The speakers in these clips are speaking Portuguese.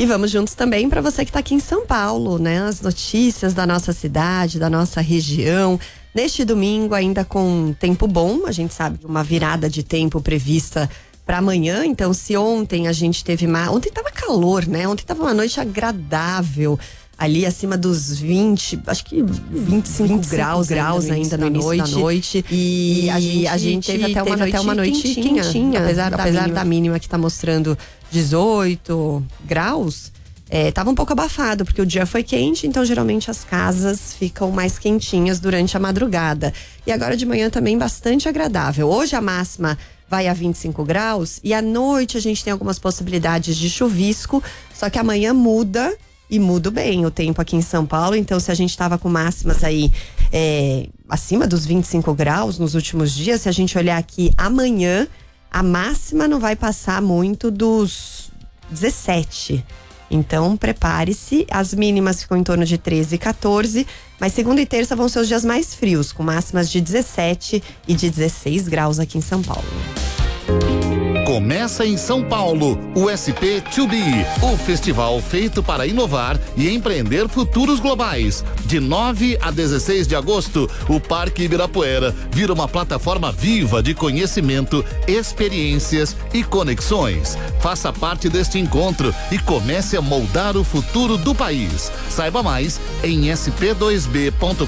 E vamos juntos também para você que está aqui em São Paulo, né? As notícias da nossa cidade, da nossa região. Neste domingo, ainda com tempo bom, a gente sabe uma virada de tempo prevista para amanhã. Então, se ontem a gente teve ontem tava calor, né? Ontem tava uma noite agradável, ali acima dos 20, acho que 25 graus ainda na noite. E a gente teve até uma noite quentinha, apesar da mínima que tá mostrando 18 graus. Tava um pouco abafado, porque o dia foi quente, então geralmente as casas ficam mais quentinhas durante a madrugada. E agora de manhã também bastante agradável. Hoje a máxima vai a 25 graus e à noite a gente tem algumas possibilidades de chuvisco, só que amanhã muda. E muda bem o tempo aqui em São Paulo. Então, se a gente estava com máximas aí acima dos 25 graus nos últimos dias, se a gente olhar aqui amanhã, a máxima não vai passar muito dos 17. Então, prepare-se. As mínimas ficam em torno de 13 e 14. Mas segunda e terça vão ser os dias mais frios, com máximas de 17 e de 16 graus aqui em São Paulo. Começa em São Paulo o SP2B, o festival feito para inovar e empreender futuros globais. De 9 a 16 de agosto, o Parque Ibirapuera vira uma plataforma viva de conhecimento, experiências e conexões. Faça parte deste encontro e comece a moldar o futuro do país. Saiba mais em sp2b.com.br.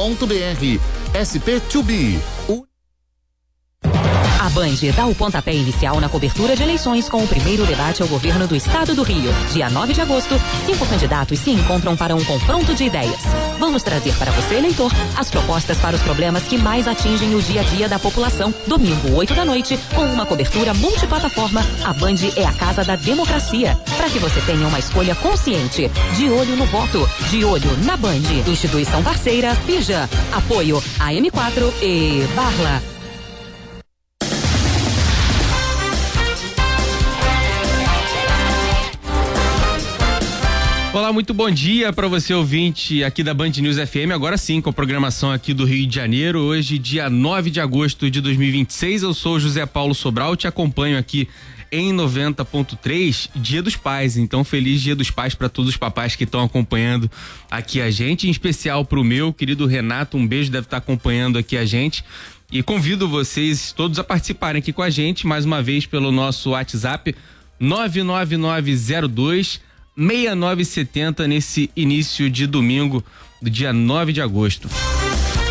SP2B. A Band dá o pontapé inicial na cobertura de eleições com o primeiro debate ao governo do estado do Rio. Dia 9 de agosto, 5 candidatos se encontram para um confronto de ideias. Vamos trazer para você, eleitor, as propostas para os problemas que mais atingem o dia a dia da população. Domingo, 8 da noite, com uma cobertura multiplataforma, a Band é a casa da democracia. Para que você tenha uma escolha consciente. De olho no voto, de olho na Band. Instituição parceira, Fija. Apoio AM4 e Barla. Olá, muito bom dia para você ouvinte aqui da Band News FM, agora sim com a programação aqui do Rio de Janeiro, hoje dia 9 de agosto de 2026, eu sou José Paulo Sobral, te acompanho aqui em 90.3, Dia dos Pais, então feliz Dia dos Pais para todos os papais que estão acompanhando aqui a gente, em especial pro meu querido Renato, um beijo, deve estar acompanhando aqui a gente. E convido vocês todos a participarem aqui com a gente, mais uma vez pelo nosso WhatsApp 99902-6970 nesse início de domingo do dia 9 de agosto.